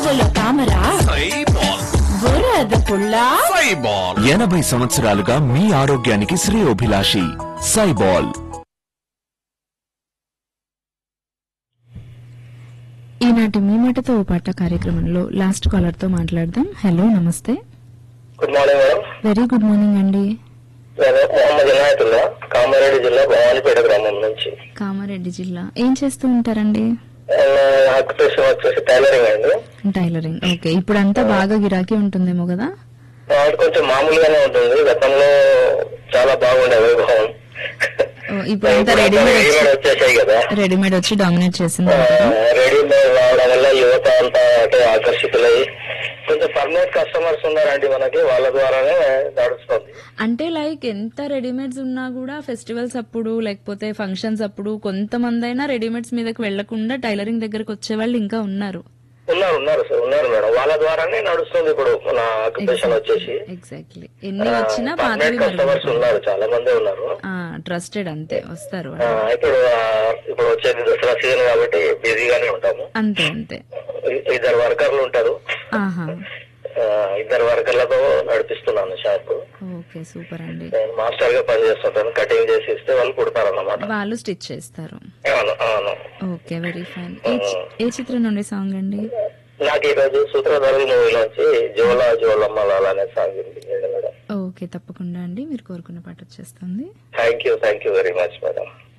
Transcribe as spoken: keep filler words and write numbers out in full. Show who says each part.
Speaker 1: బురద తామర
Speaker 2: సైబాల్
Speaker 1: బురద పుల్ల
Speaker 2: సైబాల్
Speaker 3: ఎనభై సంవత్సరాలుగా మీ ఆరోగ్యానికి శ్రేయోభిలాషి సైబాల్.
Speaker 4: ఈనాటి మీ మాటతో ఓ పాట కార్యక్రమంలో లాస్ట్ కాలర్ తో మాట్లాడదాం. హలో, నమస్తే.
Speaker 5: Good morning madam.
Speaker 4: Very good morning అండి.
Speaker 5: నేను మొహమ్మద్ ఇనాయతుల్లా, కామారెడ్డి జిల్లా భవానీపేట గ్రామం నుంచి.
Speaker 4: కామారెడ్డి జిల్లా. ఏం చేస్తూ ఉంటారండి?
Speaker 5: ఆక్యుపేషన్ వచ్చేసి టైలరింగ్ అండి.
Speaker 4: టైలరింగ్. ఓకే, ఇప్పుడు అంతా బాగా గిరాకీ ఉంటుందేమో కదా?
Speaker 5: అది కొంచెం మామూలుగానే ఉంటుంది. గతంలో చాలా బాగుండే వైభవం.
Speaker 4: ఇప్పుడు అంతా రెడీమేడ్
Speaker 5: వచ్చేసాయి కదా.
Speaker 4: రెడీమేడ్ వచ్చి డామినేట్ చేసింది.
Speaker 5: రెడీమేడ్ రావడం వల్ల యువత అంతా అంటే ఆకర్షితులై కొంచెం పర్మనెంట్ కస్టమర్స్ ఉన్నారండి మనకి, వాళ్ళ ద్వారానే నడుస్తుంది.
Speaker 4: అంటే లైక్ ఎంత రెడీమేడ్స్ ఉన్నా కూడా ఫెస్టివల్స్ అప్పుడు లేకపోతే ఫంక్షన్స్ అప్పుడు కొంతమంది అయినా రెడీమేడ్స్ మీదకి వెళ్లకుండా టైలరింగ్ దగ్గరకు వచ్చే వాళ్ళు ఇంకా ఉన్నారు.
Speaker 5: ఉన్నారు ఉన్నారు సార్ ఉన్నారు మేడం. వాళ్ళ ద్వారానే నడుస్తుంది ఇప్పుడు మన ఆక్యుపేషన్ వచ్చేసి.
Speaker 4: ఎగ్జాక్ట్లీ. ఎన్ని వచ్చినా
Speaker 5: కస్టమర్స్ ఉన్నారు, చాలా మంది ఉన్నారు.
Speaker 4: ట్రస్టెడ్ అంతే వస్తారు.
Speaker 5: ఇప్పుడు ఇప్పుడు వచ్చేది దసరా సీజన్ కాబట్టి బిజీగానే ఉంటాము.
Speaker 4: అంతే అంతే.
Speaker 5: ఇద్దరు వర్కర్లు ఉంటారు. ఇద్దరు వర్కర్లతో నడిపిస్తున్నాను షాప్.
Speaker 4: ఓకే, సూపర్ అండి.
Speaker 5: నేను మాస్టర్ గా పనిచేస్తుంటాను. కటింగ్ చేసి ఇస్తే వాళ్ళు కుడతారు అన్నమాట.
Speaker 4: వాళ్ళు స్టిచ్ చేస్తారు.
Speaker 5: అవును అవును.
Speaker 4: Okay, very fine. ఏ చిత్రం నుండి సాంగ్ అండి?
Speaker 5: నాకు ఈ రోజు సూత్రధారుల మూవీలోంచి జోలా జోలమ్మ లాలా అనే సాంగ్ ఉంది మేడం.
Speaker 4: ఓకే, తప్పకుండా అండి. మీరు కోరుకున్న పాట వచ్చేస్తుంది.
Speaker 5: Thank you thank you very much madam.